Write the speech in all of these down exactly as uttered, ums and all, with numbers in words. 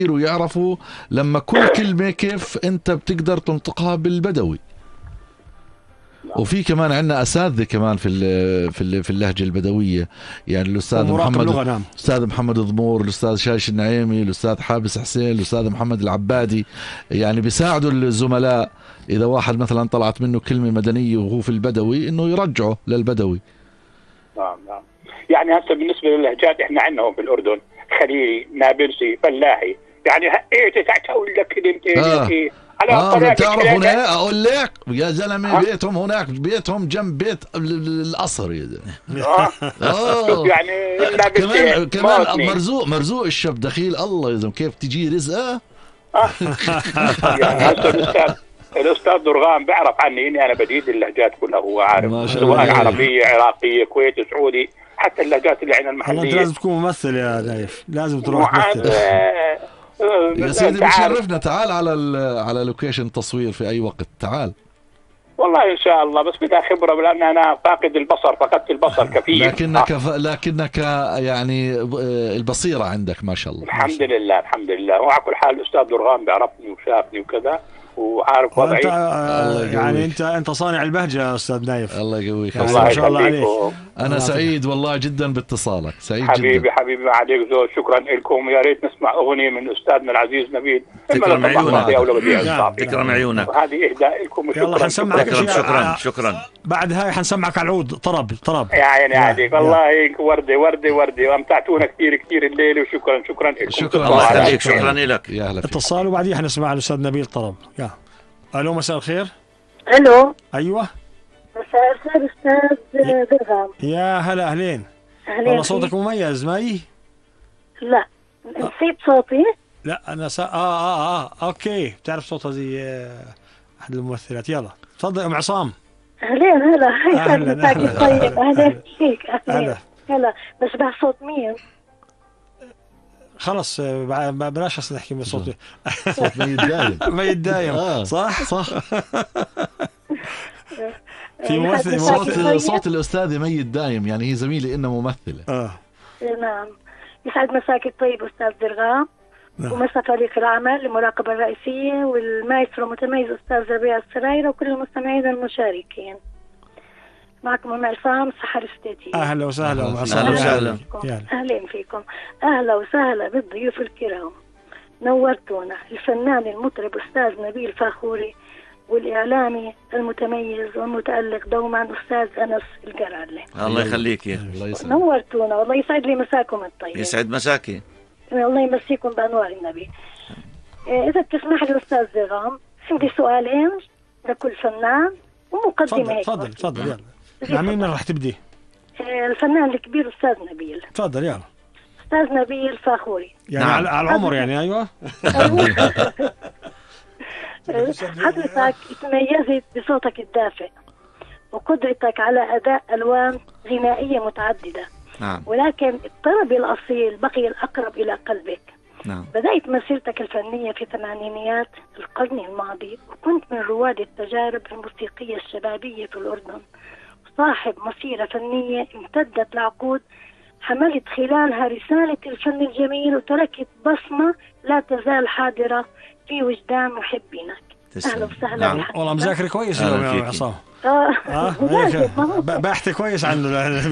ويعرفوا لما كل كلمة كيف أنت بتقدر تنطقها بالبدوي. وفي كمان عندنا اساتذه كمان في ال في ال في اللهجه البدويه، يعني الاستاذ محمد نعم. الاستاذ محمد ضمور، الاستاذ شايش النعيمي، الاستاذ حابس حسين، الاستاذ محمد العبادي، يعني بيساعدوا الزملاء اذا واحد مثلا طلعت منه كلمه مدنيه وهو في البدوي انه يرجعه للبدوي. نعم نعم. يعني هسه بالنسبه للهجات احنا عندنا في الاردن خليلي، نابلسي، فلاحي، يعني ايه تقول لك كلمتين آه. ايه على اه الطريقه. بتعرف هناك اقول لك يا زلمه آه. بيتهم هناك، بيتهم جنب بيت القصر يا زلمه. اه اه يعني كمان كمان مرزوق مرزوق الشاب دخيل الله يا زلمه كيف تجي رزقه. اه يعني هسه الاستاذ الاستاذ درغام بيعرف عني اني انا بديد اللهجات كلها، هو عارف سواء عربيه عراقيه كويتي سعودي، حتى اللهجات اللي عندنا المحليه. انت لازم تكون ممثل يا نايف، لازم تروح تمثل. يا سيدي بتشرفنا، تعال على على لوكيشن تصوير في اي وقت، تعال والله ان شاء الله، بس بدها خبره لان انا فاقد البصر، فقدت البصر كثير. لكنك ف... لكنك يعني البصيره عندك ما شاء الله. الحمد لله الحمد لله. وعلى كل حال الاستاذ درغام بيعرفني وشافني وكذا وعارف وضعي. آه يعني انت انت صانع البهجه يا استاذ نايف. الله يقويك يعني ما شاء الله عليك. انا سعيد والله جدا باتصالك، سعيد حبيبي جدا. حبيبي ما عليك زود، شكرا لكم. يا ريت نسمع اغنيه من استاذنا العزيز نبيل. تكرم عيونك، تكرم عيونك. وهذه اهداء لكم وشكرا. يلا حنسمعك شكرا شكرا, شكرا. بعد هاي حنسمعك على العود طرب طرب. يا عيني عليك والله هيك وردي وردي وردي، وامتعتونا كثير كثير الليله، وشكرا شكرا لكم. شكرا الله يخليك، شكرا لك. يا هلا اتصال وبعدين حنسمع الاستاذ نبيل طرب. يا الو مساء الخير. الو ايوه مساء الخير استاذ درغام. يا هلا اهلين. والله صوتك مميز. ماي لا نسيت صوتي. لا انا سا... اه اه اه اوكي بتعرف صوتها زي احد الممثلات. يلا تفضل ام عصام. اهلين هلا اهلا اهلا طيب اهلا فيك. اهلا هلا بشبه صوت مين؟ خلص بلاش هسه نحكي من صوتي. صوت ميت دايم. ميت دايم آه. صح صح. في ممثل صوت صوت الاستاذه ميت دايم، يعني هي زميلي انها ممثله. اه نعم. يسعد مساك الطيب استاذ درغام. نعم. ومسا فريق العمل المراقبه الرئيسيه والمايسترو المتميز استاذ ربيع السرايره وكل المستمعين المشاركين. معكم ام عصام سحر استاتي. اهلا وسهلا ام عصام. اهلا وسهلا. اهلا فيكم. اهلا وسهلا بالضيوف الكرام، نورتونا. الفنان المطرب استاذ نبيل فاخوري، والاعلامي المتميز والمتالق دوما استاذ انس القرالي. الله يخليك يا نورتونا والله، يسعد لي مساكم الطيب. يسعد مساكي. الله يمسيكم بانوار النبي. اذا بتسمح لي استاذ درغام، عندي سؤالين لكل فنان ومقدمه هيك. تفضل تفضل يلا. مع مين راح تبدي؟ الفنان الكبير استاذ نبيل. تفضل يلا. استاذ نبيل فاخوري. يعني نعم. على العمر يعني. ايوه. حضرتك تميزت بصوتك الدافئ وقدرتك على اداء الوان غنائيه متعدده. نعم. ولكن الطرب الاصيل بقي الاقرب الى قلبك. نعم. بدأت مسيرتك الفنيه في ثمانينيات القرن الماضي، وكنت من رواد التجارب الموسيقيه الشبابيه في الاردن، صاحب مسيرة فنية امتدت لعقود، حملت خلالها رسالة الفن الجميل وتركت بصمة لا تزال حاضرة في وجدان محبينك. أهلا وسهلا. نعم. والله مذاكر كويس اليوم يا عصام. اه باحثي كويس عنه.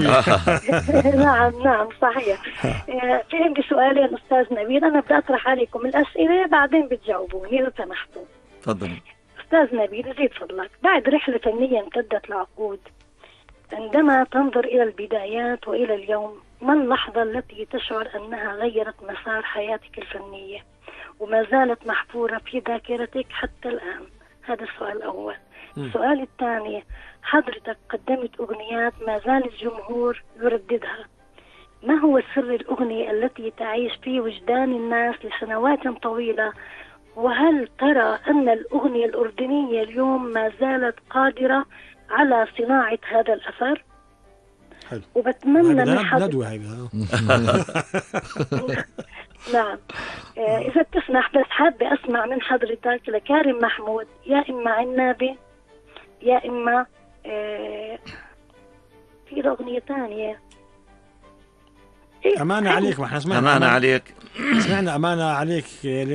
نعم نعم صحيح. في عندي سؤالين أستاذ نبيل، أنا بدي أطرح عليكم الأسئلة بعدين بتجاوبوني إذا سمحتوا. تفضلي. أستاذ نبيل زيد فضلك، بعد رحلة فنية امتدت لعقود، عندما تنظر إلى البدايات وإلى اليوم، ما اللحظة التي تشعر أنها غيرت مسار حياتك الفنية وما زالت محفورة في ذاكرتك حتى الآن؟ هذا السؤال الأول. السؤال الثاني، حضرتك قدمت أغنيات ما زال الجمهور يرددها، ما هو سر الأغنية التي تعيش في وجدان الناس لسنوات طويلة؟ وهل ترى أن الأغنية الأردنية اليوم ما زالت قادرة على صناعة هذا الأثر؟ حلو. وبتمنى من حضرتك نعم إذا بتسمح بس حابة أسمع من حضرتك لكارم محمود، يا إما عنابي يا إما آه في أغنية ثانية إيه، امانه حلو. عليك، ما احنا سمعنا أمانة عليك. سمعنا امانه عليك